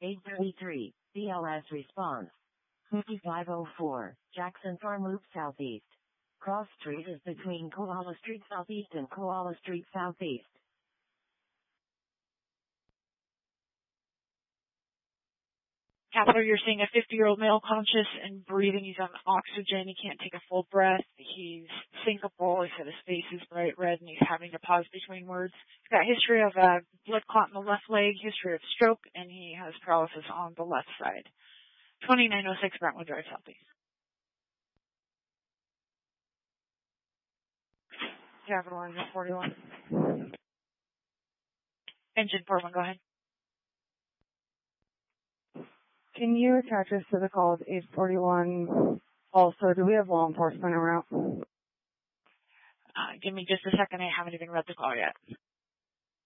833, BLS response. 5504, Jackson Farm Loop Southeast. Cross Street is between Koala Street Southeast and Koala Street Southeast. Catheter, you're seeing a 50-year-old male conscious and breathing. He's on oxygen. He can't take a full breath. He's syncopal. He said his face is bright red and he's having to pause between words. He's got a history of blood clot in the left leg, history of stroke, and he has paralysis on the left side. 2906 Brentwood Drive Southeast. Capital Engine 41. Engine 41, go ahead. Can you attach us to the call of 841? Also, do we have law enforcement around? Give me just a second. I haven't even read the call yet.